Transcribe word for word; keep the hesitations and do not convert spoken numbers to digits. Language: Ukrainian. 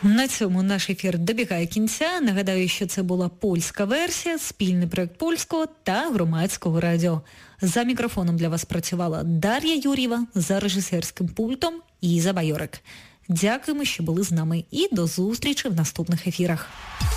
На цьому наш ефір добігає кінця. Нагадаю, що це була польська версія, спільний проєкт Польського та Громадського радіо. За мікрофоном для вас працювала Дар'я Юр'єва, за режисерським пультом Іза Байорик. Дякуємо, що були з нами, і до зустрічі в наступних ефірах.